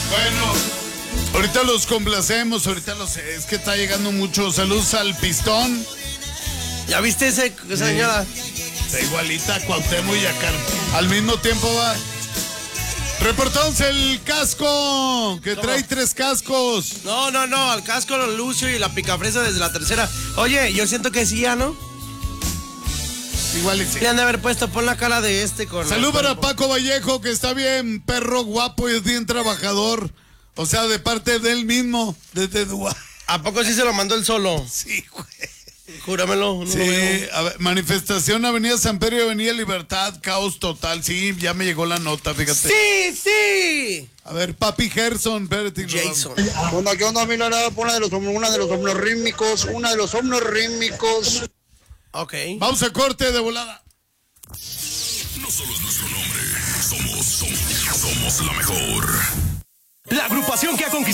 Bueno, ahorita los complacemos, es que está llegando mucho. Saludos al Pistón. ¿Ya viste esa señora? Está igualita a Cuauhtémoc y a al mismo tiempo va. Reportamos el casco, que trae 3 cascos. No, al casco, los Lucio y la picafresa desde la tercera. Oye, yo siento que sí, ¿ya no? Igual y sí. Le han de haber puesto, pon la cara de con... Salud para Paco Vallejo, que está bien, perro guapo y es bien trabajador. O sea, de parte de él mismo, desde Dua. ¿A poco sí se lo mandó él solo? Sí, güey. Júramelo. No sí, a ver, manifestación Avenida San Pedro y Avenida Libertad, caos total. Sí, ya me llegó la nota, fíjate. Sí. A ver, Papi Gerson, espérate. Jason. ¿Qué onda, Milara? Una de los homos rítmicos. Ok. Vamos a corte de volada. No solo es nuestro nombre, somos la mejor. La agrupación que ha conquistado